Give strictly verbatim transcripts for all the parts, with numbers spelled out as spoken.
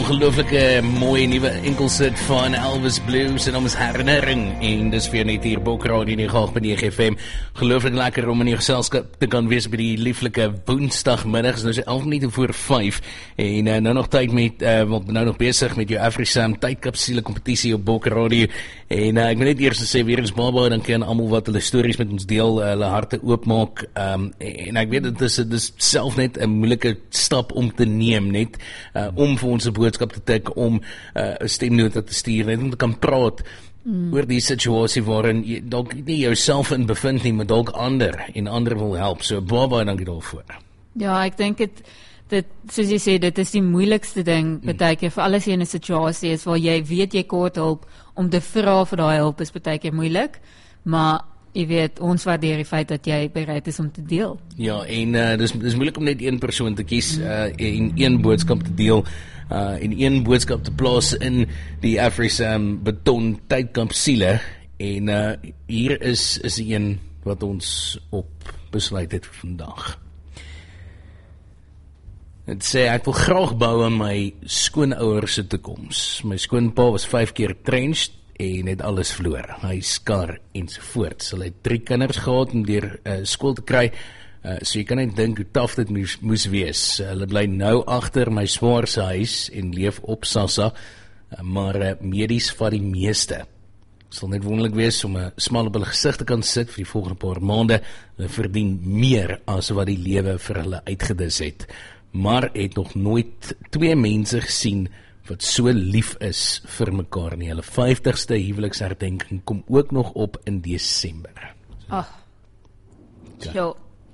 ongelooflike mooie nuwe enkelsit van Elvis Blue, sy naam is Herinnering, en dis vir net hier Bokradio nege agt punt nege F M. Gelooflik lekker om in die geselskap te kan wees by die lieflike woensdagmiddags, nou is elf minute voor vyf, en uh, nou nog tyd met, uh, want nou nog besig met jou AfriSam tydkapsule kompetisie op Bokradio, en uh, ek wil net eers sê, weer eens Baba, dan kan almal wat hulle stories met ons deel, uh, hulle harte oopmaak, um, en ek weet, dit is, dit is self net 'n moeilike stap om te neem, net uh, om vir ons 'n boodskap te tik, om 'n uh, stemnota te stuur, net om te kan praat mm. oor die situasie waarin jy dalk nie jouself in bevind nie, maar dalk ander, en ander wil help. So baie dankie daarvoor. Ja, ek dink dit, dit, soos jy sê, dit is die moeilikste ding, mm. baie keer, vir alles jy in 'n situasie is, waar jy weet jy kort hulp, om te vra vir daai hulp is baie keer moeilik, maar jy weet, ons waardeer die feit dat jy bereid is om te deel. Ja, en uh, dis, dis moeilik om net een persoon te kies, uh, en een boodskap te deel, uh, en een boodskap te plaas in die AfriSam beton tydkapsule, en uh, hier is, is die een wat ons op besluit het vir vandag. Het sê, ek wil graag bou aan my skoonouers se toekoms. My skoonpa was vyf keer trenched, en het alles verloor, hy skar ensovoorts. Hulle het drie kinders gehad om deur uh, skool te kry, uh, so jy kan net dink hoe taaf dit moes, moes wees. Uh, hulle bly nou agter my swaar se huis en leef op SASSA, uh, maar uh, medies vat die meeste. Sal net wonderlik wees om 'n smal op hulle gesig te kan sit vir die volgende paar maande. Hulle verdien meer as wat die lewe vir hulle uitgedis het, maar het nog nooit twee mense gesien wat so lief is vir mekaar nie. Hulle vyftigste huweliksherdenking kom ook nog op in Desember. Ag. So. Ja.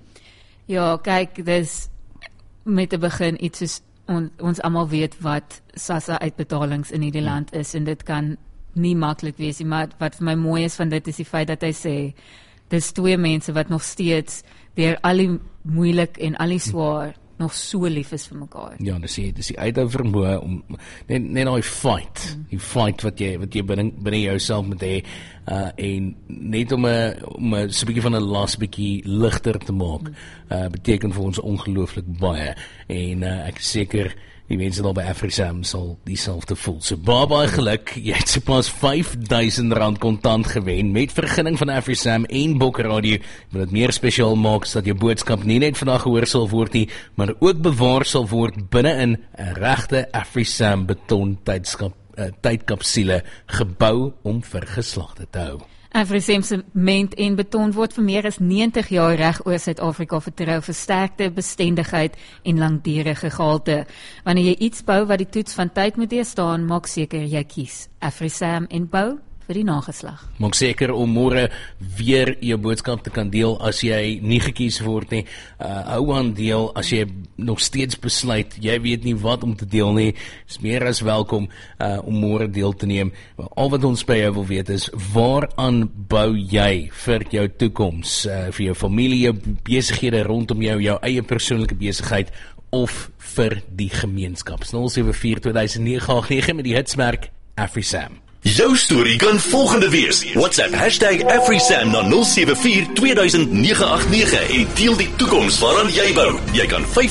Ja, kyk, dis met te begin iets soos on, ons almal weet wat SASSA uitbetalings in hierdie land is, en dit kan nie maklik wees nie, maar wat vir my mooi is van dit is die feit dat hy sê, dis twee mense wat nog steeds deur al die moeilik en al die swaar nog so lief is vir mekaar. Ja, dis die, dis die uithou vermoë om, net, net die fight, mm. die fight wat jy, wat jy binne, binne jouself moet hê, uh, en net om 'n, om 'n so 'n bietjie van 'n las bietjie ligter te maak, mm. uh, beteken vir ons ongelooflik baie, en uh, ek is seker, die mense daar by AfriSam sal dieselfde voel. So baie baie geluk, jy het sopas vyf duisend rand kontant gewen, met vergunning van AfriSam en Bokradio, wil dit meer spesiaal maak, sodat jou boodskap nie net vandag gehoor sal word nie, maar ook bewaar sal word binne in 'n regte AfriSam beton tydskap, uh, tydkapsule, gebou om vir geslagte te hou. AfriSam sement en beton word vir meer as negentig jaar reg oor Suid-Afrika vertrou vir sterkte, bestendigheid en langdurige gehalte. Wanneer jy iets bou wat die toets van tyd moet deurstaan, maak seker jy kies AfriSam en bou vir die nageslag. Maak seker om môre weer jou boodskap te kan deel as jy nie gekies word nie. Uh, hou aan deel as jy nog steeds besluit, jy weet nie wat om te deel nie, is meer as welkom uh, om môre deel te neem. Al wat ons by jou wil weet is, waaraan bou jy vir jou toekoms, uh, vir jou familie, jou besighede rondom jou, jou eie persoonlike besigheid, of vir die gemeenskap. nul sewe vier twee nege agt nege met die hitsmerk AfriSam. Jou storie kan volgende wees. WhatsApp hashtag AfriSam na nul sewe vier twee nege agt nege en deel die toekoms waaraan jy bou. Jy kan